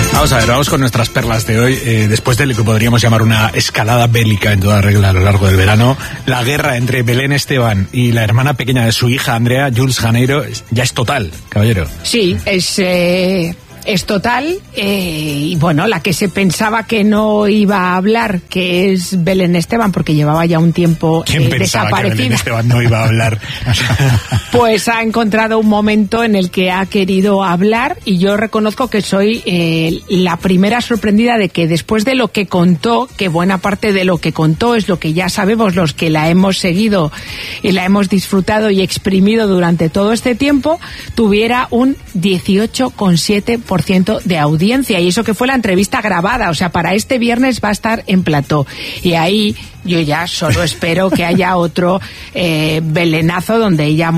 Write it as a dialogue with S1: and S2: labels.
S1: Vamos a ver, vamos con nuestras perlas de hoy. Después de lo que podríamos llamar una escalada bélica en toda regla a lo largo del verano, la guerra entre Belén Esteban y la hermana pequeña de su hija, Andrea, Jules Janeiro, ya es total, caballero.
S2: Sí, es total, y bueno, la que se pensaba que no iba a hablar, que es Belén Esteban, porque llevaba ya un tiempo desaparecida.
S1: Que Belén Esteban no iba a hablar?
S2: Pues ha encontrado un momento en el que ha querido hablar, y yo reconozco que soy la primera sorprendida de que después de lo que contó, que buena parte de lo que contó es lo que ya sabemos los que la hemos seguido y la hemos disfrutado y exprimido durante todo este tiempo, tuviera un 18,7% de audiencia, y eso que fue la entrevista grabada, o sea, para este viernes va a estar en plató, y ahí yo ya solo espero que haya otro belenazo donde ella